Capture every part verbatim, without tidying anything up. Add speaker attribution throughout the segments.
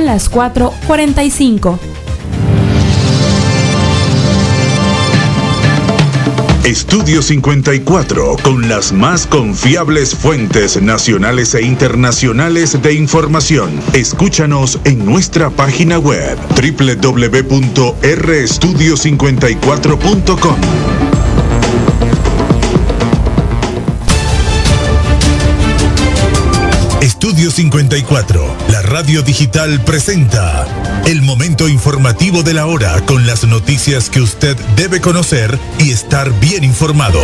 Speaker 1: las cuatro cuarenta y cinco.
Speaker 2: Estudio cincuenta y cuatro, con las más confiables fuentes nacionales e internacionales de información. Escúchanos en nuestra página web doble u doble u doble u punto r estudio cincuenta y cuatro punto com. Estudio cincuenta y cuatro, la radio digital presenta el momento informativo de la hora con las noticias que usted debe conocer y estar bien informado.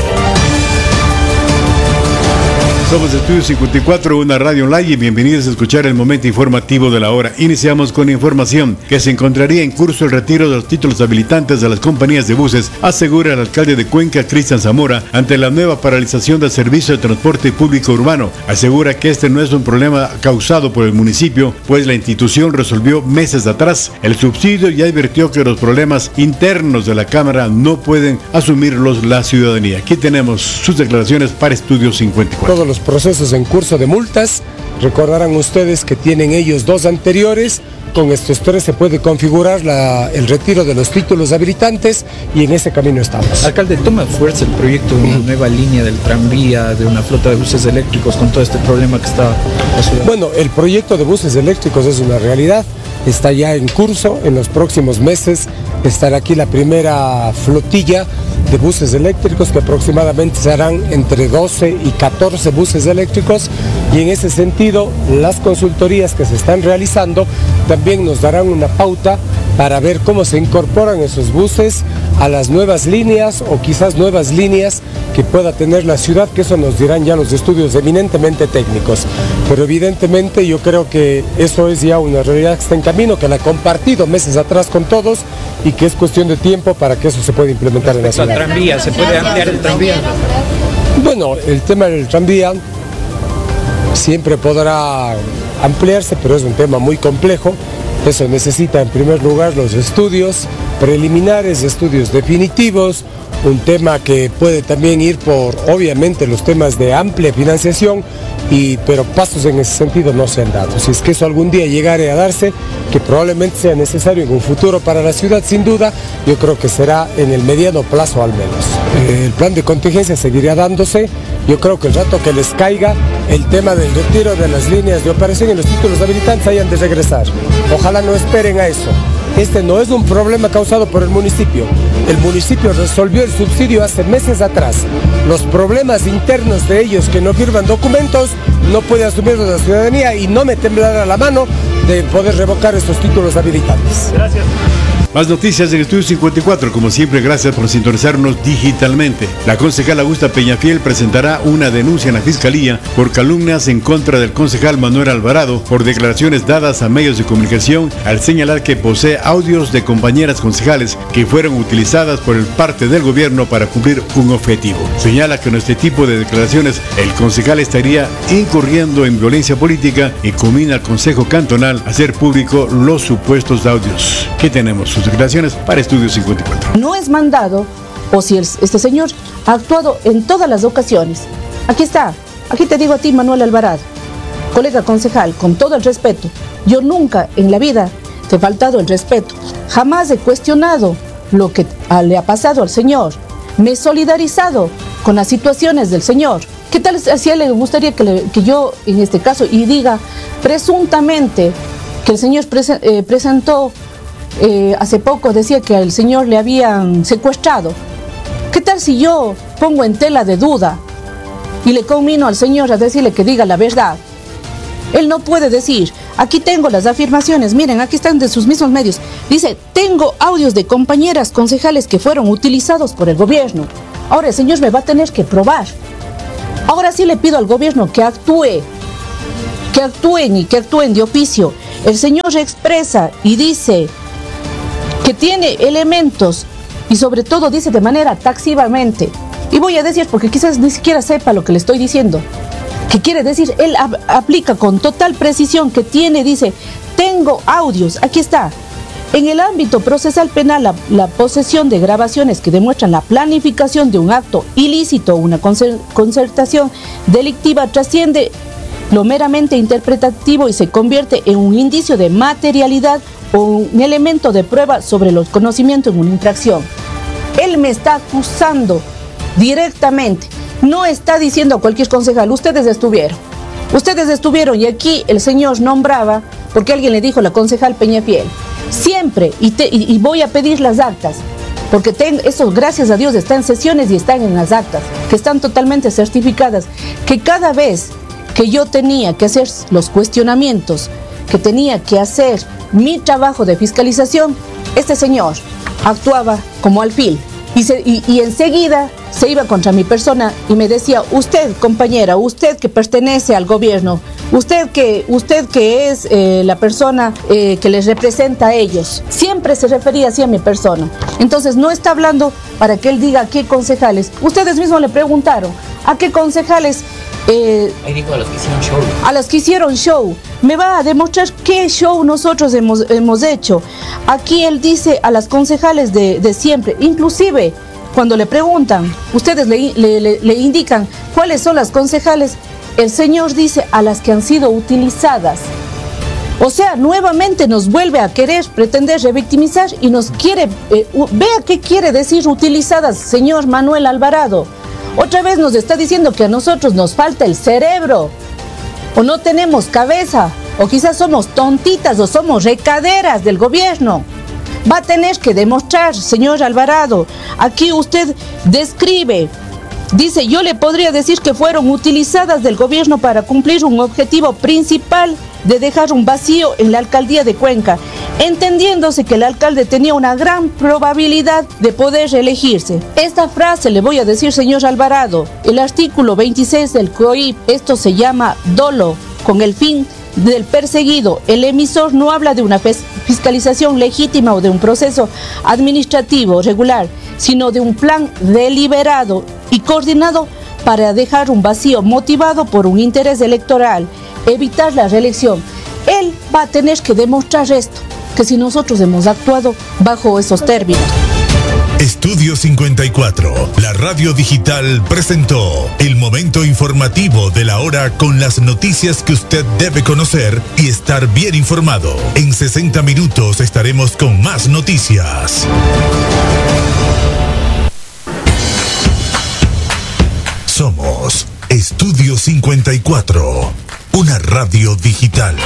Speaker 3: Somos Estudio cincuenta y cuatro, una radio online, y bienvenidos a escuchar el momento informativo de la hora. Iniciamos con información que se encontraría en curso el retiro de los títulos habilitantes de las compañías de buses, asegura el alcalde de Cuenca, Cristian Zamora, ante la nueva paralización del servicio de transporte público urbano. Asegura que este no es un problema causado por el municipio, pues la institución resolvió meses atrás el subsidio y advirtió que los problemas internos de la Cámara no pueden asumirlos la ciudadanía. Aquí tenemos sus declaraciones para Estudio cincuenta y cuatro.
Speaker 4: Todos los procesos en curso de multas, recordarán ustedes que tienen ellos dos anteriores. Con estos tres se puede configurar la, el retiro de los títulos habilitantes, y en ese camino estamos.
Speaker 5: Alcalde, ¿toma fuerza el proyecto de una nueva línea del tranvía, de una flota de buses eléctricos con todo este problema que está la ciudad?
Speaker 4: Bueno, el proyecto de buses eléctricos es una realidad, está ya en curso. En los próximos meses estará aquí la primera flotilla de buses eléctricos, que aproximadamente serán entre doce y catorce buses eléctricos, y en ese sentido las consultorías que se están realizando también nos darán una pauta para ver cómo se incorporan esos buses a las nuevas líneas, o quizás nuevas líneas que pueda tener la ciudad, que eso nos dirán ya los estudios eminentemente técnicos. Pero evidentemente yo creo que eso es ya una realidad que está en camino, que la he compartido meses atrás con todos, y que es cuestión de tiempo para que eso se pueda implementar en la ciudad.
Speaker 5: ¿El tranvía? ¿Se puede ampliar el tranvía?
Speaker 4: Bueno, el tema del tranvía siempre podrá ampliarse, pero es un tema muy complejo. Eso necesita en primer lugar los estudios preliminares, estudios definitivos, un tema que puede también ir por, obviamente, los temas de amplia financiación, y, pero pasos en ese sentido no se han dado. Si es que eso algún día llegare a darse, que probablemente sea necesario en un futuro para la ciudad, sin duda, yo creo que será en el mediano plazo al menos. Eh, el plan de contingencia seguirá dándose. Yo creo que el rato que les caiga el tema del retiro de las líneas de operación y los títulos habilitantes, hayan de regresar. Ojalá no esperen a eso. Este no es un problema causado por el municipio. El municipio resolvió el subsidio hace meses atrás. Los problemas internos de ellos, que no firman documentos, no puede asumirlos la ciudadanía, y no me temblará la mano de poder revocar estos títulos habilitantes.
Speaker 5: Gracias.
Speaker 3: Más noticias en Estudio cincuenta y cuatro, como siempre, gracias por sintonizarnos digitalmente. La concejal Augusta Peñafiel presentará una denuncia en la Fiscalía por calumnias en contra del concejal Manuel Alvarado por declaraciones dadas a medios de comunicación, al señalar que posee audios de compañeras concejales que fueron utilizadas por el parte del gobierno para cumplir un objetivo. Señala que en este tipo de declaraciones el concejal estaría incurriendo en violencia política, y conmina al Consejo Cantonal a hacer público los supuestos audios. ¿Qué tenemos? Declaraciones para Estudio cincuenta y cuatro.
Speaker 6: No es mandado, o si el, este señor ha actuado en todas las ocasiones. Aquí está, aquí te digo a ti, Manuel Alvarado, colega concejal, con todo el respeto, yo nunca en la vida te he faltado el respeto, jamás he cuestionado lo que a, le ha pasado al señor, me he solidarizado con las situaciones del señor. ¿Qué tal si a él le gustaría que, le, que yo, en este caso, y diga presuntamente que el señor prese, eh, presentó Eh, hace poco, decía que al señor le habían secuestrado? ¿Qué tal si yo pongo en tela de duda y le conmino al señor a decirle que diga la verdad? Él no puede decir, aquí tengo las afirmaciones, miren, aquí están de sus mismos medios. Dice, tengo audios de compañeras concejales que fueron utilizados por el gobierno. Ahora el señor me va a tener que probar. Ahora sí le pido al gobierno que actúe, que actúen y que actúen de oficio. El señor expresa y dice que tiene elementos, y sobre todo dice de manera taxivamente, y voy a decir porque quizás ni siquiera sepa lo que le estoy diciendo, que quiere decir, él ap- aplica con total precisión que tiene, dice, tengo audios, aquí está. En el ámbito procesal penal, la, la posesión de grabaciones que demuestran la planificación de un acto ilícito o una concer- concertación delictiva trasciende lo meramente interpretativo y se convierte en un indicio de materialidad o un elemento de prueba sobre los conocimientos en una infracción. Él me está acusando directamente, no está diciendo a cualquier concejal, ustedes estuvieron, ustedes estuvieron y aquí el señor nombraba, porque alguien le dijo la concejal Peñafiel, siempre, y, te, y, y voy a pedir las actas, porque ten, eso gracias a Dios está en sesiones y están en las actas, que están totalmente certificadas, que cada vez que yo tenía que hacer los cuestionamientos, que tenía que hacer mi trabajo de fiscalización, este señor actuaba como alfil y, se, y, y enseguida se iba contra mi persona y me decía, usted compañera, usted que pertenece al gobierno, usted que, usted que es eh, la persona eh, que les representa a ellos, siempre se refería así a mi persona. Entonces no está hablando para que él diga a qué concejales, ustedes mismos le preguntaron, a qué concejales. Eh,
Speaker 7: Ahí dijo a los que hicieron show.
Speaker 6: A los que hicieron show. Me va a demostrar qué show nosotros hemos, hemos hecho. Aquí él dice a las concejales de, de siempre, inclusive cuando le preguntan, ustedes le, le, le, le indican cuáles son las concejales, el señor dice a las que han sido utilizadas. O sea, nuevamente nos vuelve a querer pretender revictimizar y nos quiere, eh, vea qué quiere decir utilizadas, señor Manuel Alvarado. Otra vez nos está diciendo que a nosotros nos falta el cerebro, o no tenemos cabeza, o quizás somos tontitas o somos recaderas del gobierno. Va a tener que demostrar, señor Alvarado. Aquí usted describe, dice, yo le podría decir que fueron utilizadas del gobierno para cumplir un objetivo principal de dejar un vacío en la alcaldía de Cuenca, entendiéndose que el alcalde tenía una gran probabilidad de poder reelegirse. Esta frase le voy a decir, señor Alvarado, el artículo veintiséis del C O I P, esto se llama dolo, con el fin del perseguido. El emisor no habla de una fiscalización legítima o de un proceso administrativo regular, sino de un plan deliberado y coordinado para dejar un vacío motivado por un interés electoral, evitar la reelección. Él va a tener que demostrar esto, que si nosotros hemos actuado bajo esos términos.
Speaker 2: Estudio cincuenta y cuatro, la radio digital presentó el momento informativo de la hora con las noticias que usted debe conocer y estar bien informado. En sesenta minutos estaremos con más noticias. Somos Estudio cincuenta y cuatro, una radio digital.